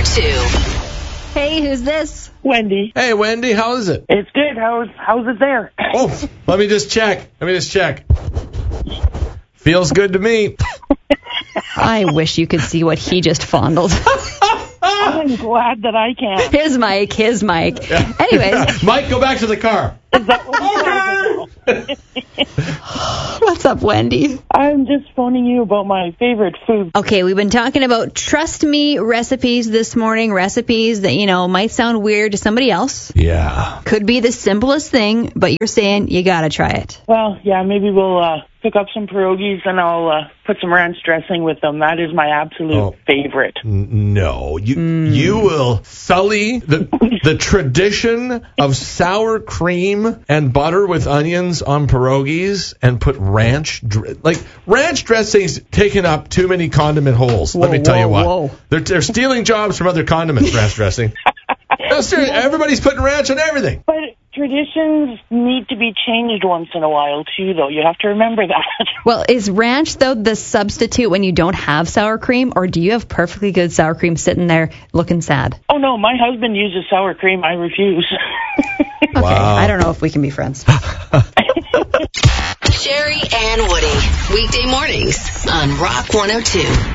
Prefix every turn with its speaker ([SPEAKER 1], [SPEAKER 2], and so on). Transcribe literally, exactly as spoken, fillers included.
[SPEAKER 1] oh two.
[SPEAKER 2] Hey, who's this?
[SPEAKER 3] Wendy.
[SPEAKER 4] Hey, Wendy, how is it?
[SPEAKER 3] It's good. How's how's it there?
[SPEAKER 4] Oh, let me just check. Let me just check. Feels good to me.
[SPEAKER 2] I wish you could see what he just fondled.
[SPEAKER 3] I'm glad that I can.
[SPEAKER 2] His mic, his mic. Anyways.
[SPEAKER 4] Mike, go back to the car.
[SPEAKER 3] Is that what
[SPEAKER 4] Okay.
[SPEAKER 2] What's up, Wendy?
[SPEAKER 3] I'm just phoning you about my favorite food.
[SPEAKER 2] Okay, we've been talking about trust me recipes this morning, recipes that, you know, might sound weird to somebody else.
[SPEAKER 4] Yeah.
[SPEAKER 2] Could be the simplest thing, but you're saying you gotta try it.
[SPEAKER 3] Well, yeah, maybe we'll uh, pick up some pierogies and I'll uh, put some ranch dressing with them. That is my absolute
[SPEAKER 4] Oh.
[SPEAKER 3] favorite.
[SPEAKER 4] N- No, you you will sully the the tradition of sour cream and butter with onions on pierogies and put ranch dr- like ranch dressing's taken up too many condiment holes. Let
[SPEAKER 2] Whoa,
[SPEAKER 4] me tell you
[SPEAKER 2] whoa,
[SPEAKER 4] what.
[SPEAKER 2] whoa.
[SPEAKER 4] They're they're stealing jobs from other condiments. Ranch dressing. No, seriously, everybody's putting ranch on everything.
[SPEAKER 3] But traditions need to be changed once in a while, too, though. You have to remember that.
[SPEAKER 2] Well, is ranch, though, the substitute when you don't have sour cream, or do you have perfectly good sour cream sitting there looking sad?
[SPEAKER 3] Oh, no, my husband uses sour cream. I refuse.
[SPEAKER 2] Okay,
[SPEAKER 4] Wow.
[SPEAKER 2] I don't know if we can be friends.
[SPEAKER 1] Sherry and Woody. Weekday mornings on Rock one oh two.